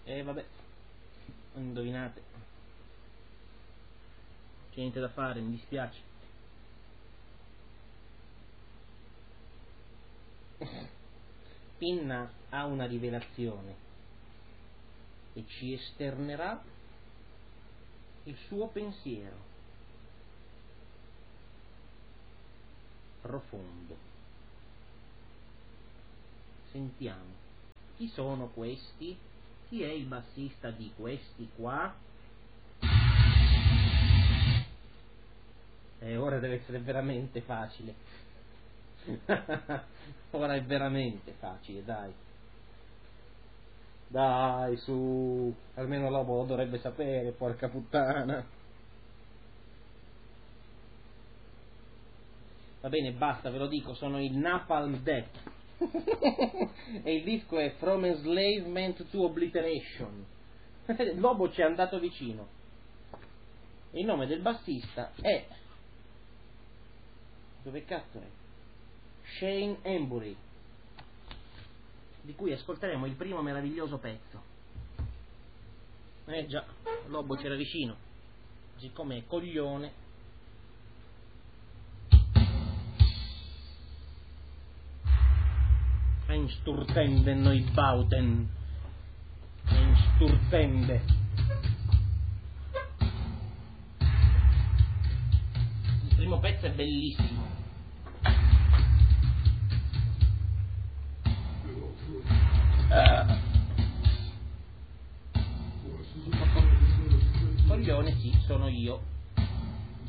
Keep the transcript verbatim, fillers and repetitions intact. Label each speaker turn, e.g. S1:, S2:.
S1: E vabbè, indovinate. C'è niente da fare, mi dispiace. Pinna ha una rivelazione e ci esternerà il suo pensiero profondo. Sentiamo. Chi sono questi? Chi è il bassista di questi qua? E ora deve essere veramente facile. Ora è veramente facile, dai. Dai, su. Almeno Lobo lo dovrebbe sapere, porca puttana. Va bene, basta, ve lo dico, sono il Napalm Death. E il disco è From Enslavement to Obliteration. Lobo ci è andato vicino. E il nome del bassista è... dove cazzo è? Shane Embury, di cui ascolteremo il primo meraviglioso pezzo. Eh già, Lobo c'era vicino, siccome è coglione. Einsturtende Neubauten, Einsturtende. Il primo pezzo è bellissimo. Uh. Coglione, sì, sono io.